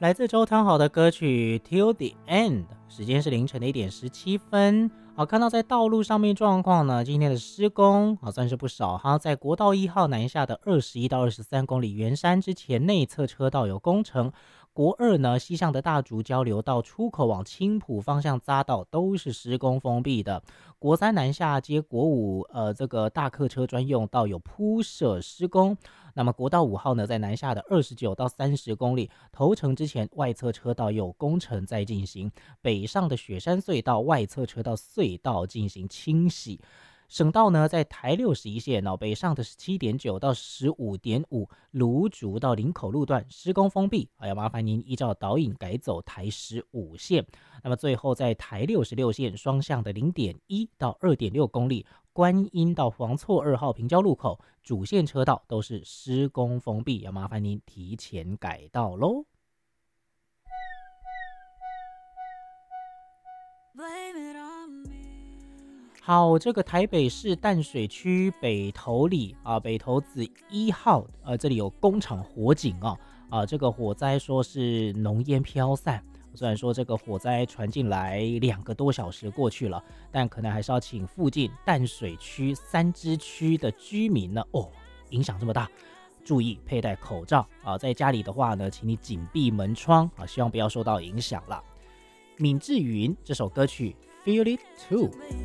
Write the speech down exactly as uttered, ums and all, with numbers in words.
来自周汤豪的歌曲 Till the End， 时间是凌晨的一点十七分。好，看到在道路上面状况呢，今天的施工好算是不少哈。在国道一号南下的二十一到二十三公里圆山之前内侧车道有工程，国二呢西向的大竹交流道出口往青埔方向匝道都是施工封闭的。国三南下接国五呃这个大客车专用道有铺设施工。那么国道五号呢，在南下的二十九到三十公里头城之前，外侧车道有工程在进行，北上的雪山隧道外侧车道隧道进行清洗。省道呢，在台六十一线哦，北上的十七点九到十五点五，芦竹到林口路段施工封闭，还要麻烦您依照导引改走台十五线。那么最后在台六十六线双向的零点一到二点六公里，观音到黄厝二号平交路口主线车道都是施工封闭，要麻烦您提前改道喽。好，这个台北市淡水区北投里啊，北投子一号，呃，这里有工厂火警啊，啊，这个火灾说是浓烟飘散。虽然说这个火灾传进来两个多小时过去了，但可能还是要请附近淡水区三支区的居民呢，哦，影响这么大，注意佩戴口罩啊，在家里的话呢，请你紧闭门窗啊，希望不要受到影响了。闵志云这首歌曲 Feel It Too。